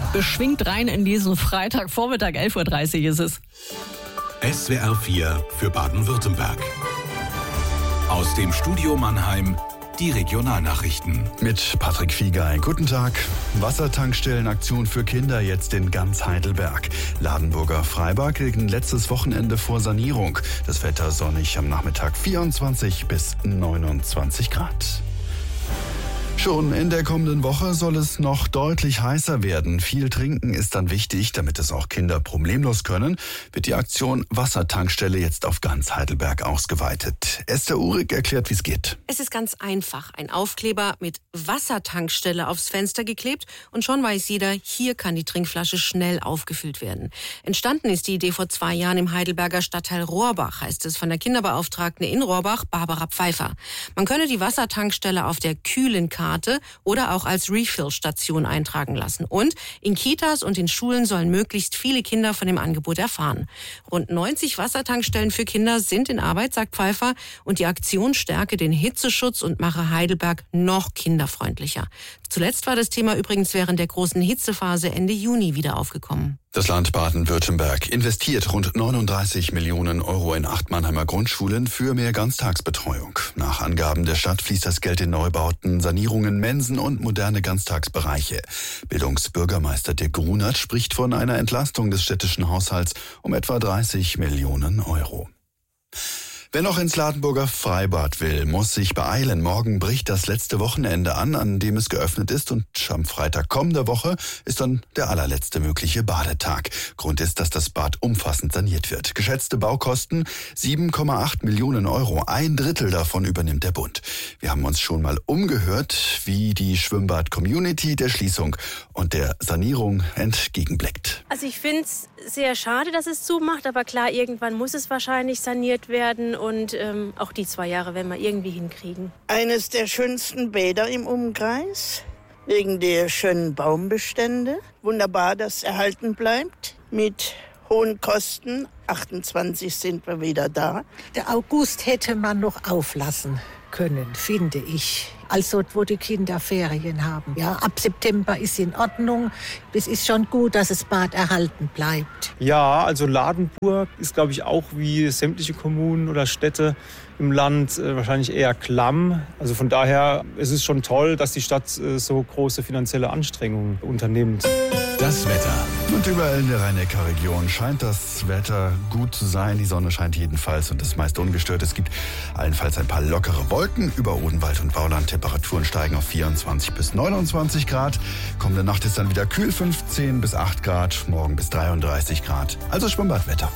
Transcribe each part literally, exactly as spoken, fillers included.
Beschwingt rein in diesen Freitagvormittag, elf Uhr dreißig ist es. S W R vier für Baden-Württemberg. Aus dem Studio Mannheim die Regionalnachrichten. Mit Patrick Fiegei. Guten Tag. Wassertankstellenaktion für Kinder jetzt in ganz Heidelberg. Ladenburger Freibad gegen letztes Wochenende vor Sanierung. Das Wetter sonnig am Nachmittag vierundzwanzig bis neunundzwanzig Grad. Schon in der kommenden Woche soll es noch deutlich heißer werden. Viel trinken ist dann wichtig, damit es auch Kinder problemlos können, wird die Aktion Wassertankstelle jetzt auf ganz Heidelberg ausgeweitet. Esther Uhrig erklärt, wie es geht. Es ist ganz einfach. Ein Aufkleber mit Wassertankstelle aufs Fenster geklebt und schon weiß jeder, hier kann die Trinkflasche schnell aufgefüllt werden. Entstanden ist die Idee vor zwei Jahren im Heidelberger Stadtteil Rohrbach, heißt es von der Kinderbeauftragten in Rohrbach, Barbara Pfeiffer. Man könne die Wassertankstelle auf der kühlen Karte oder auch als Refill-Station eintragen lassen. Und in Kitas und in Schulen sollen möglichst viele Kinder von dem Angebot erfahren. Rund neunzig Wassertankstellen für Kinder sind in Arbeit, sagt Pfeiffer. Und die Aktion stärke den Hitzeschutz und mache Heidelberg noch kinderfreundlicher. Zuletzt war das Thema übrigens während der großen Hitzephase Ende Juni wieder aufgekommen. Das Land Baden-Württemberg investiert rund neununddreißig Millionen Euro in acht Mannheimer Grundschulen für mehr Ganztagsbetreuung. Nach Angaben der Stadt fließt das Geld in Neubauten, Sanierungen, Mensen und moderne Ganztagsbereiche. Bildungsbürgermeister Dirk Grunert spricht von einer Entlastung des städtischen Haushalts um etwa dreißig Millionen Euro. Wer noch ins Ladenburger Freibad will, muss sich beeilen. Morgen bricht das letzte Wochenende an, an dem es geöffnet ist, und am Freitag kommender Woche ist dann der allerletzte mögliche Badetag. Grund ist, dass das Bad umfassend saniert wird. Geschätzte Baukosten sieben Komma acht Millionen Euro. Ein Drittel davon übernimmt der Bund. Wir haben uns schon mal umgehört, wie die Schwimmbad-Community der Schließung und der Sanierung entgegenblickt. Also ich finde es sehr schade, dass es zumacht, aber klar, irgendwann muss es wahrscheinlich saniert werden. Und ähm, auch die zwei Jahre werden wir irgendwie hinkriegen. Eines der schönsten Bäder im Umkreis, wegen der schönen Baumbestände. Wunderbar, dass es erhalten bleibt. Mit hohen Kosten, achtundzwanzig sind wir wieder da. Der August hätte man noch auflassen können, finde ich. Also wo die Kinder Ferien haben. Ja, ab September ist in Ordnung. Es ist schon gut, dass das Bad erhalten bleibt. Ja, also Ladenburg ist, glaube ich, auch wie sämtliche Kommunen oder Städte im Land äh, wahrscheinlich eher klamm. Also von daher ist es schon toll, dass die Stadt äh, so große finanzielle Anstrengungen unternimmt. Das Wetter. Und überall in der Rhein-Neckar-Region scheint das Wetter gut zu sein. Die Sonne scheint jedenfalls und ist meist ungestört. Es gibt allenfalls ein paar lockere Wolken über Odenwald und Bauland. Temperaturen steigen auf vierundzwanzig bis neunundzwanzig Grad. Kommende Nacht ist dann wieder kühl, fünfzehn bis acht Grad. Morgen bis dreiunddreißig Grad. Also Schwimmbadwetter.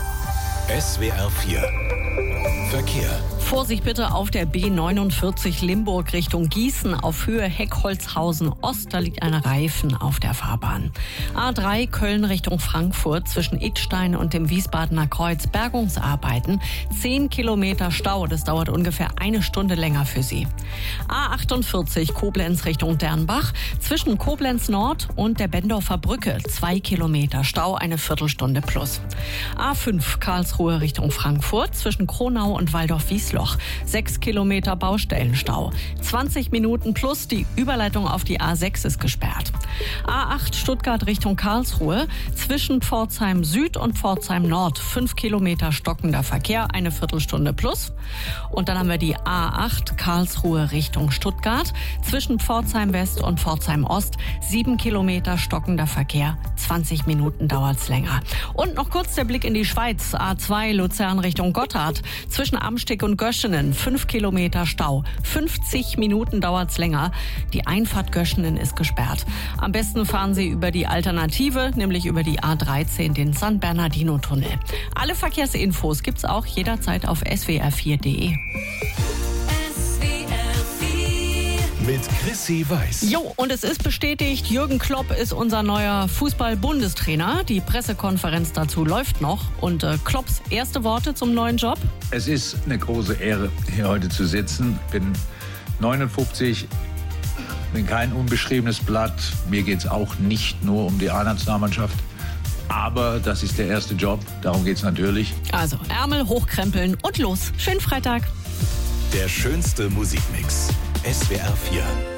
S W R vier Verkehr. Vorsicht bitte auf der B neunundvierzig Limburg Richtung Gießen auf Höhe Heckholzhausen Ost. Da liegt ein Reifen auf der Fahrbahn. A drei Köln Richtung Frankfurt zwischen Idstein und dem Wiesbadener Kreuz. Bergungsarbeiten. Zehn Kilometer Stau. Das dauert ungefähr eine Stunde länger für Sie. A achtundvierzig Koblenz Richtung Dernbach zwischen Koblenz Nord und der Bendorfer Brücke. Zwei Kilometer Stau, eine Viertelstunde plus. A fünf Karlsruhe Richtung Frankfurt zwischen Kronau und Waldorf-Wiesloch. Sechs Kilometer Baustellenstau. zwanzig Minuten plus, die Überleitung auf die A sechs ist gesperrt. A acht Stuttgart Richtung Karlsruhe. Zwischen Pforzheim Süd und Pforzheim Nord. Fünf Kilometer stockender Verkehr, eine Viertelstunde plus. Und dann haben wir die A acht Karlsruhe Richtung Stuttgart. Zwischen Pforzheim West und Pforzheim Ost. Sieben Kilometer stockender Verkehr. zwanzig Minuten dauert's länger. Und noch kurz der Blick in die Schweiz. A zwei Luzern Richtung Gotthard. Zwischen Amstig und Göschenen. Fünf Kilometer Stau. fünfzig Minuten dauert's länger. Die Einfahrt Göschenen ist gesperrt. Am besten fahren Sie über die Alternative, nämlich über die A dreizehn, den San Bernardino-Tunnel. Alle Verkehrsinfos gibt's auch jederzeit auf s w r vier punkt d e. Mit Chrissy Weiß. Jo, und es ist bestätigt, Jürgen Klopp ist unser neuer Fußball-Bundestrainer. Die Pressekonferenz dazu läuft noch. Und äh, Klopps erste Worte zum neuen Job? Es ist eine große Ehre, hier heute zu sitzen. Ich bin neunundfünfzig, bin kein unbeschriebenes Blatt. Mir geht es auch nicht nur um die A-Nationalmannschaft. Aber das ist der erste Job, darum geht es natürlich. Also Ärmel hochkrempeln und los. Schönen Freitag. Der schönste Musikmix. S W R vier.